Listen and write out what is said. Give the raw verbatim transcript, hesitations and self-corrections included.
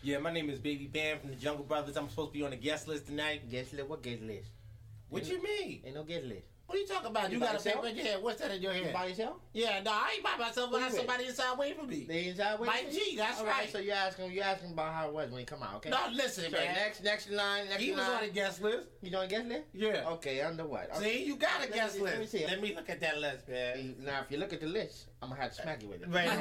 Yeah, my name is Baby Bam from the Jungle Brothers. I'm supposed to be on the guest list tonight. Guest list? What guest list? What you mean? Ain't no guest list. What are you talking about? You, You got a by yourself? paper in your head. What's that in your head? You by yourself? Yeah, no, I ain't by myself. Who I you have with? somebody inside waiting for me. They inside with Mike you? G, that's All right. So you asking you asking about how it was when he come out, okay? No, listen, So man. next next in line, next He in was line. on the guest list. You on the guest list? Yeah. Okay, under what? Okay. See, you got a Let me guest see, list. Let me see. Let me look at that list, man. Now, if you look at the list, I'm gonna have to smack you with it. Right.